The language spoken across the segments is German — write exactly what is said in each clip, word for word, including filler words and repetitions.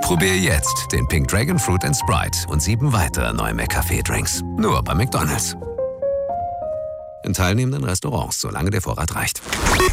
Probier jetzt den Pink Dragon Fruit and Sprite und sieben weitere neue McCafé-Drinks. Nur bei McDonald's. In teilnehmenden Restaurants, solange der Vorrat reicht.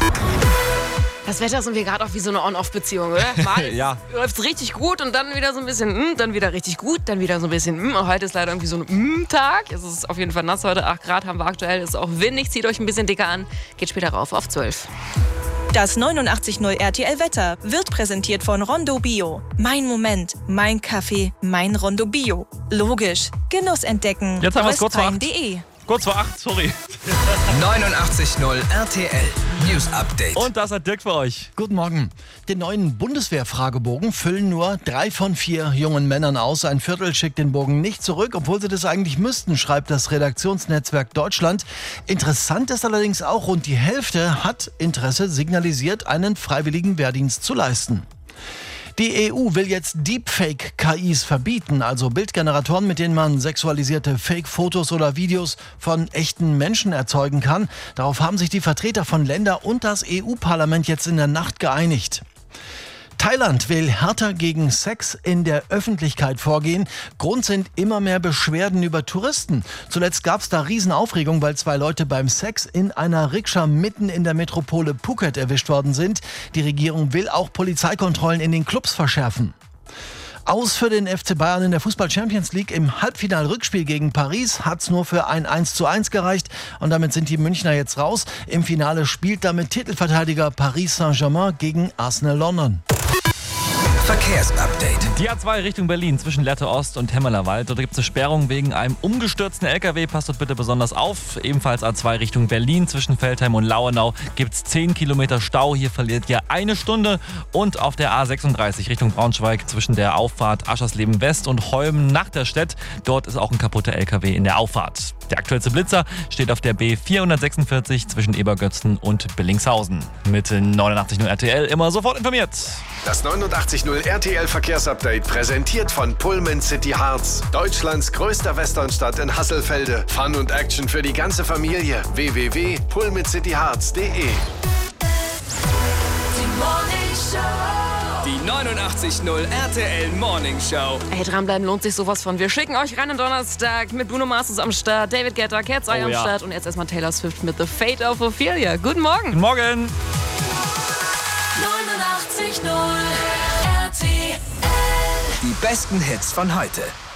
Das Wetter ist irgendwie gerade auch wie so eine On-Off-Beziehung, oder? Mal ja. läuft es richtig gut und dann wieder so ein bisschen, mm, dann wieder richtig gut, dann wieder so ein bisschen, mm, und heute ist leider irgendwie so ein mm-Tag. Es ist auf jeden Fall nass heute, acht Grad haben wir aktuell, ist auch windig, zieht euch ein bisschen dicker an, geht später rauf auf zwölf. Das neunundachtzig Komma null R T L Wetter wird präsentiert von Rondo Bio. Mein Moment, mein Kaffee, mein Rondo Bio. Logisch, Genuss entdecken. Jetzt haben wir es kurz vor acht. De. Kurz vor acht, sorry. neunundachtzig Komma null R T L News Update. Und das hat Dirk für euch. Guten Morgen. Den neuen Bundeswehr-Fragebogen füllen nur drei von vier jungen Männern aus. Ein Viertel schickt den Bogen nicht zurück, obwohl sie das eigentlich müssten, schreibt das Redaktionsnetzwerk Deutschland. Interessant ist allerdings auch, rund die Hälfte hat Interesse signalisiert, einen freiwilligen Wehrdienst zu leisten. Die E U will jetzt Deepfake-K Is verbieten, also Bildgeneratoren, mit denen man sexualisierte Fake-Fotos oder Videos von echten Menschen erzeugen kann. Darauf haben sich die Vertreter von Ländern und das E U-Parlament jetzt in der Nacht geeinigt. Thailand will härter gegen Sex in der Öffentlichkeit vorgehen. Grund sind immer mehr Beschwerden über Touristen. Zuletzt gab es da Riesenaufregung, weil zwei Leute beim Sex in einer Rikscha mitten in der Metropole Phuket erwischt worden sind. Die Regierung will auch Polizeikontrollen in den Clubs verschärfen. Aus für den F C Bayern in der Fußball-Champions League. Im Halbfinal-Rückspiel gegen Paris hat es nur für ein eins zu eins gereicht und damit sind die Münchner jetzt raus. Im Finale spielt damit Titelverteidiger Paris Saint-Germain gegen Arsenal London. Verkehrsupdate. Die A zwei Richtung Berlin zwischen Lehrte Ost und Hemmerlerwald. Dort gibt es eine Sperrung wegen einem umgestürzten L K W. Passt dort bitte besonders auf. Ebenfalls A zwei Richtung Berlin zwischen Veltheim und Lauenau gibt es zehn Kilometer Stau. Hier verliert ihr eine Stunde. Und auf der A sechsunddreißig Richtung Braunschweig zwischen der Auffahrt Aschersleben West und Holmen nach der Stadt. Dort ist auch ein kaputter L K W in der Auffahrt. Der aktuellste Blitzer steht auf der B vierhundertsechsundvierzig zwischen Ebergötzen und Billingshausen. Mit neunundachtzig Komma null R T L immer sofort informiert. Das neunundachtzig Komma null R T L Verkehrsupdate präsentiert von Pullman City Harz. Deutschlands größter Westernstadt in Hasselfelde. Fun und Action für die ganze Familie. w w w punkt pullman city harz punkt de Die neunundachtzig Komma null R T L Morning Show. Ey, dranbleiben lohnt sich sowas von. Wir schicken euch rein am Donnerstag mit Bruno Mars ist am Start, David Guetta, Cat's Eye Oh am ja. Start und jetzt erstmal Taylor Swift mit The Fate of Ophelia. Guten Morgen. Guten Morgen. neunundachtzig Komma null R T L Die besten Hits von heute.